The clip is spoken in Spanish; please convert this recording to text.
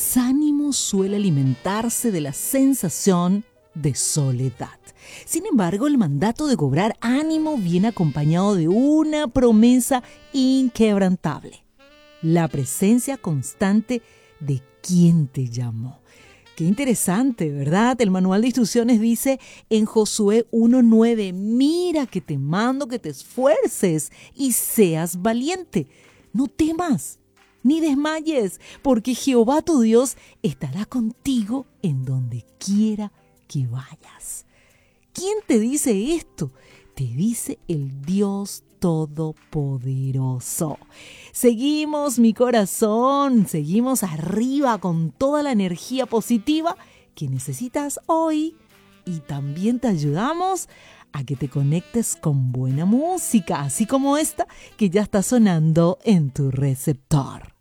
desánimo suele alimentarse de la sensación de soledad. Sin embargo, el mandato de cobrar ánimo viene acompañado de una promesa inquebrantable: la presencia constante de quien te llamó. Qué interesante, ¿verdad? El manual de instrucciones dice en Josué 1:9: mira que te mando que te esfuerces y seas valiente. No temas ni desmayes, porque Jehová tu Dios estará contigo en donde quiera que vayas. ¿Quién te dice esto? Te dice el Dios Todopoderoso. Seguimos, mi corazón, seguimos arriba con toda la energía positiva que necesitas hoy, y también te ayudamos a que te conectes con buena música, así como esta que ya está sonando en tu receptor.